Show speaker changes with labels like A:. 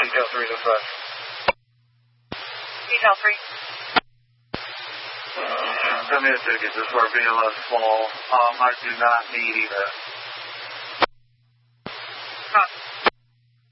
A: Detail 3 to 5.
B: Detail 3.
C: Send me a ticket just for BLS small. I do not need either.
B: Copy.